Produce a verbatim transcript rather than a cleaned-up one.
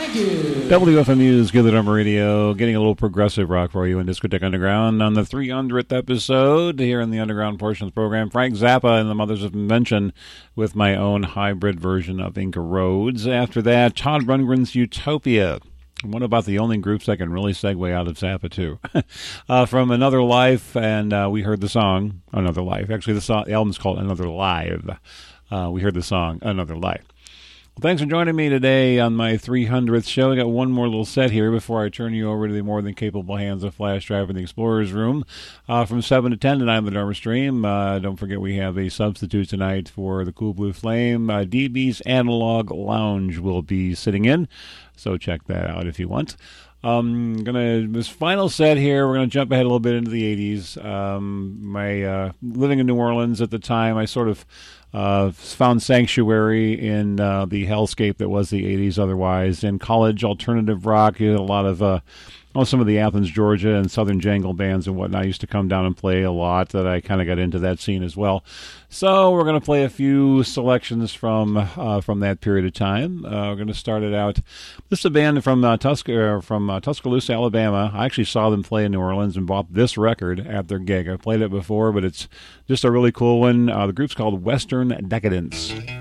W F M U's Good Number Radio, getting a little progressive rock for you in Discotheque Underground on the three hundredth episode here in the underground portion of the program. Frank Zappa and the Mothers of Invention with my own hybrid version of Inca Roads. After that, Todd Rundgren's Utopia. One about the only groups that can really segue out of Zappa, too. uh, from Another Life, and uh, we heard the song Another Life. Actually, the, song, the album's called Another Live. Uh, we heard the song Another Life. Well, thanks for joining me today on my three hundredth show. I got one more little set here before I turn you over to the more than capable hands of Flash Drive in the Explorer's Room. Uh, from seven to ten tonight on the Dharma Stream. Uh, don't forget we have a substitute tonight for the Cool Blue Flame. Uh, D B's Analog Lounge will be sitting in, so check that out if you want. Um, gonna this final set here. We're gonna jump ahead a little bit into the eighties. Um, my uh, living in New Orleans at the time, I sort of uh, found sanctuary in uh, the hellscape that was the eighties. Otherwise, in college, alternative rock. You had a lot of uh, well, some of the Athens, Georgia, and Southern Jangle bands and whatnot used to come down and play a lot. That I kind of got into that scene as well. So we're going to play a few selections from uh, from that period of time. Uh, we're going to start it out. This is a band from uh, Tus- uh, from uh, Tuscaloosa, Alabama. I actually saw them play in New Orleans and bought this record at their gig. I've played it before, but it's just a really cool one. Uh, the group's called Western Decadence.